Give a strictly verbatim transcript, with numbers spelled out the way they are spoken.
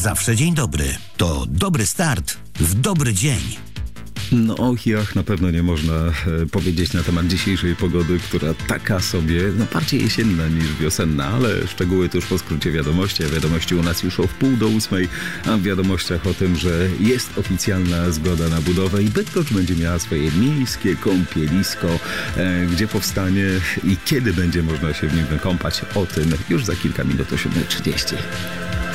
zawsze dzień dobry. To dobry start w dobry dzień. No och i ach, na pewno nie można e, powiedzieć na temat dzisiejszej pogody, która taka sobie, no bardziej jesienna niż wiosenna, ale szczegóły tuż po skrócie wiadomości, a wiadomości u nas już o wpół do ósmej, a w wiadomościach o tym, że jest oficjalna zgoda na budowę i Bydgoszcz będzie miała swoje miejskie kąpielisko, e, gdzie powstanie i kiedy będzie można się w nim wykąpać, o tym już za kilka minut o siódma trzydzieści.